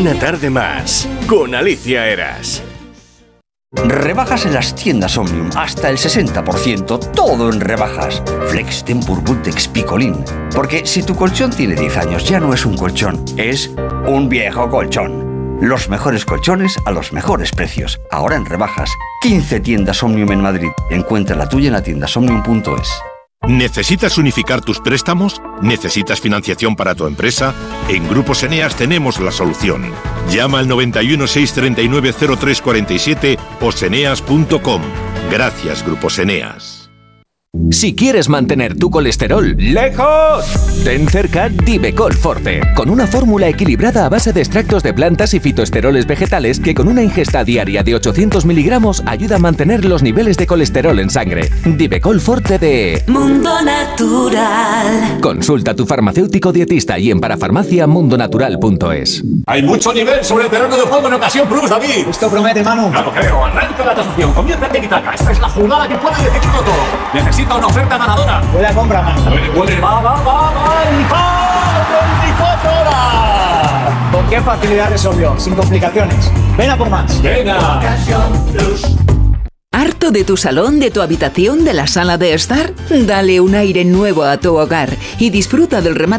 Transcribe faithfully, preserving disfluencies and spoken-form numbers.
Una tarde más con Alicia Eras. Rebajas en las tiendas Omnium, hasta el sesenta por ciento, todo en rebajas. Flex, Tempur, Bultex, Picolín. Porque si tu colchón tiene diez años, ya no es un colchón, es un viejo colchón. Los mejores colchones a los mejores precios, ahora en rebajas. quince tiendas Omnium en Madrid. Encuentra la tuya en la tienda omnium punto es. ¿Necesitas unificar tus préstamos? ¿Necesitas financiación para tu empresa? En Grupos Eneas tenemos la solución. Llama al noventa y uno, seiscientos treinta y nueve, cero tres cuarenta y siete o seneas punto com. Gracias, Grupos Eneas. Si quieres mantener tu colesterol lejos, ten cerca Divecol Forte, con una fórmula equilibrada a base de extractos de plantas y fitoesteroles vegetales que con una ingesta diaria de ochocientos miligramos ayuda a mantener los niveles de colesterol en sangre. Divecol Forte de Mundo Natural. Consulta a tu farmacéutico dietista y en parafarmacia mundo natural punto es. Hay mucho nivel sobre el terreno de juego en Ocasión Plus, David. Esto promete, Manu. Claro, creo. Arranca la tasación. Comienza Tiki-Taka. Esta es la jugada que puede decidirlo todo. Necesita una oferta ganadora. Buena compra, Manu. Puede, puede. Va, va, va, va. Y va. veinticuatro horas. ¿Con qué facilidad resolvió? Sin complicaciones. Ven a por más. Venga. Ocasión Plus. ¿Harto de tu salón, de tu habitación, de la sala de estar? Dale un aire nuevo a tu hogar y disfruta del remate